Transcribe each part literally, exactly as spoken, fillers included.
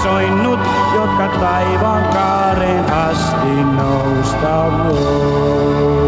soinnut, jotka taivaan kaareen asti nousta voi.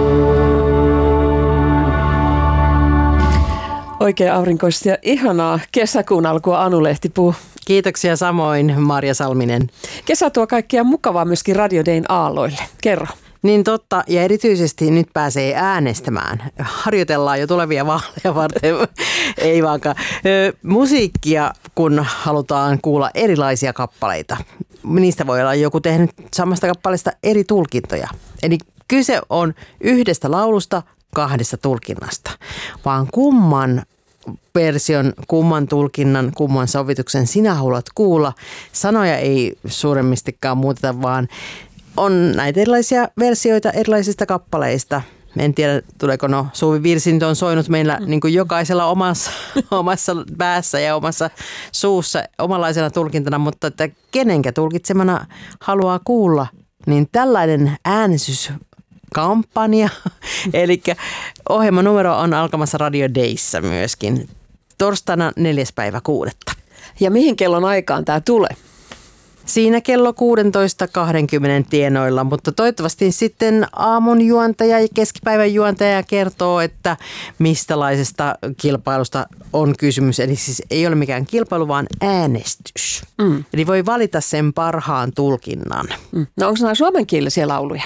Oikein aurinkoista ja ihanaa kesäkuun alkua, Anu Lehtipuu. Kiitoksia samoin, Marja Salminen. Kesä tuo kaikkea mukavaa myöskin Radio Dayn aalloille. Kerro. Niin totta, ja erityisesti nyt pääsee äänestämään. Harjoitellaan jo tulevia vaaleja varten, ei vaankaan. Musiikkia, kun halutaan kuulla erilaisia kappaleita. Niistä voi olla joku tehnyt samasta kappaleesta eri tulkintoja. Eli kyse on yhdestä laulusta, kahdesta tulkinnasta, vaan kumman version, kumman tulkinnan, kumman sovituksen sinä haluat kuulla. Sanoja ei suuremmistikaan muuteta, vaan on näitä erilaisia versioita erilaisista kappaleista. En tiedä, tuleeko no Suvi Virsi on soinut meillä niin kuin jokaisella omassa, omassa päässä ja omassa suussa omanlaisena tulkintana, mutta että kenenkä tulkitsemana haluaa kuulla, niin tällainen äänestys kampanja. Eli ohjelman numero on alkamassa Radio Dayssä myöskin torstaina neljäs päivä kuudetta. Ja mihin kellon aikaan tämä tulee? Siinä kello kuusitoista kaksikymmentä tienoilla, mutta toivottavasti sitten aamun juontaja ja keskipäivän juontaja kertoo, että mistälaisesta kilpailusta on kysymys. Eli siis ei ole mikään kilpailu, vaan äänestys. Mm. Eli voi valita sen parhaan tulkinnan. Mm. No onko nämä suomenkielisiä lauluja?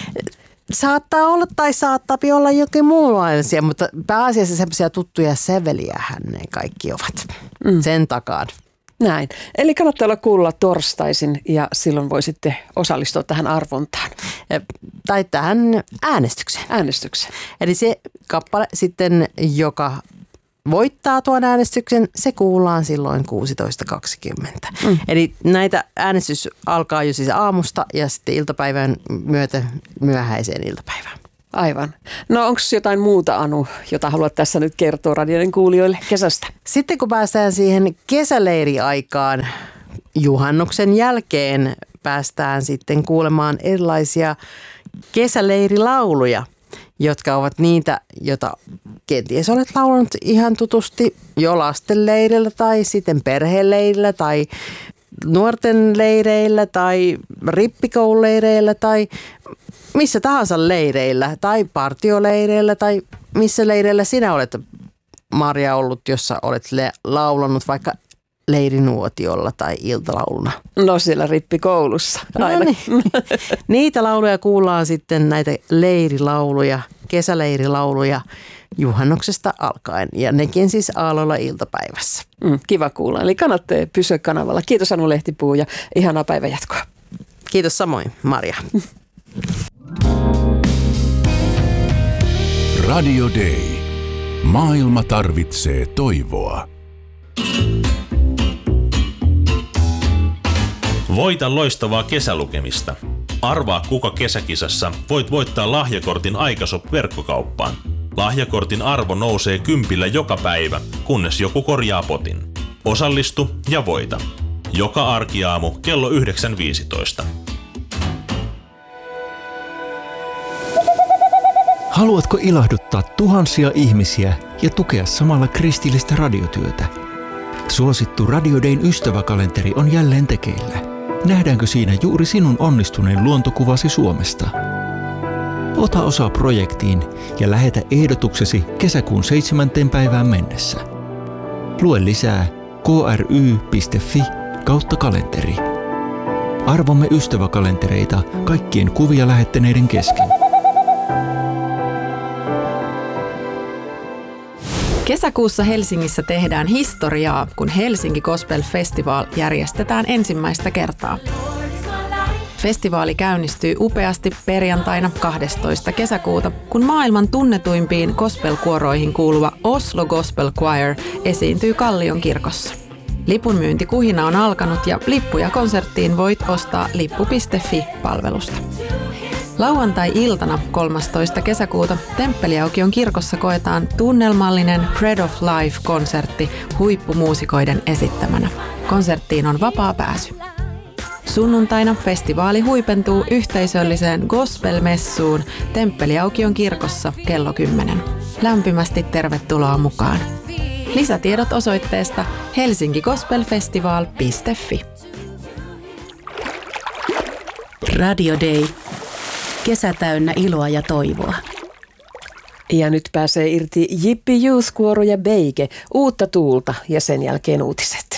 Saattaa olla tai saattaa olla jokin muunlaisia, mutta pääasiassa semmoisia tuttuja säveliähän ne kaikki ovat mm. sen takaan. Näin. Eli kannattaa olla kuulla torstaisin ja silloin voi sitten osallistua tähän arvontaan. Tai tähän äänestykseen. Äänestykseen. Eli se kappale sitten, joka voittaa tuon äänestyksen, se kuullaan silloin kuusitoista kaksikymmentä. Mm. Eli näitä äänestys alkaa jo siis aamusta ja sitten iltapäivän myötä myöhäiseen iltapäivään. Aivan. No onko jotain muuta, Anu, jota haluat tässä nyt kertoa radioiden kuulijoille kesästä? Sitten kun päästään siihen kesäleiriaikaan, juhannuksen jälkeen päästään sitten kuulemaan erilaisia kesäleirilauluja, jotka ovat niitä, joita kenties olet laulanut ihan tutusti jo lastenleirillä tai sitten perheleirillä tai nuorten leireillä tai rippikoululeireillä tai missä tahansa leireillä tai partioleireillä tai missä leireillä sinä olet, Marja, ollut, jossa olet le- laulanut vaikka leirinuotiolla tai iltalauluna. No siellä rippikoulussa aina. No niin. Niitä lauluja kuullaan sitten, näitä leirilauluja, kesäleirilauluja juhannuksesta alkaen ja nekin siis aalloilla iltapäivässä. Mm, kiva kuulla. Eli kannattaa pysyä kanavalla. Kiitos Anu Lehtipuu ja ihanaa päivänjatkoa. Kiitos samoin, Marja. Radio Day. Maailma tarvitsee toivoa. Voita loistavaa kesälukemista. Arvaa kuka kesäkisassa voit voittaa lahjakortin Aikashop-verkkokauppaan. Lahjakortin arvo nousee kympillä joka päivä, kunnes joku korjaa potin. Osallistu ja voita. Joka arkiaamu kello yhdeksän viisitoista. Haluatko ilahduttaa tuhansia ihmisiä ja tukea samalla kristillistä radiotyötä? Suosittu Radio Dayn ystäväkalenteri on jälleen tekeillä. Nähdäänkö siinä juuri sinun onnistuneen luontokuvasi Suomesta? Ota osaa projektiin ja lähetä ehdotuksesi kesäkuun seitsemänteen päivään mennessä. Lue lisää kry piste fi kautta kalenteri. Arvomme ystäväkalentereita kaikkien kuvia lähettäneiden kesken. Kesäkuussa Helsingissä tehdään historiaa, kun Helsinki Gospel Festival järjestetään ensimmäistä kertaa. Festivaali käynnistyy upeasti perjantaina kahdestoista kesäkuuta, kun maailman tunnetuimpiin gospelkuoroihin kuuluva Oslo Gospel Choir esiintyy Kallion kirkossa. Lipunmyyntikuhina on alkanut ja lippuja konserttiin voit ostaa lippu piste fi-palvelusta. Lauantai-iltana kolmastoista kesäkuuta Temppeliaukion kirkossa koetaan tunnelmallinen Bread of Life-konsertti huippumuusikoiden esittämänä. Konserttiin on vapaa pääsy. Sunnuntaina festivaali huipentuu yhteisölliseen gospel-messuun Temppeliaukion kirkossa kello kymmenen. Lämpimästi tervetuloa mukaan. Lisätiedot osoitteesta helsinki gospel festival piste fi. Radio Day. Kesä täynnä iloa ja toivoa. Ja nyt pääsee irti Jippi Youth-kuoro ja Beike, uutta tuulta ja sen jälkeen uutiset.